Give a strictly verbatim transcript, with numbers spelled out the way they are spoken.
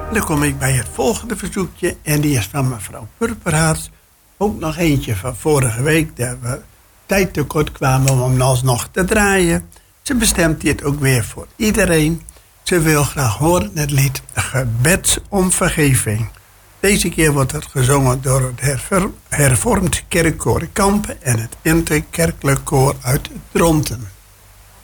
En dan kom ik bij het volgende verzoekje. En die is van mevrouw Purperhart. Ook nog eentje van vorige week. Dat we tijd tekort kwamen om hem alsnog te draaien. Ze bestemt dit ook weer voor iedereen. Ze wil graag horen het lied Gebed om Vergeving. Deze keer wordt het gezongen door het herver, hervormd kerkkoor Kampen en het interkerkelijk koor uit Dronten.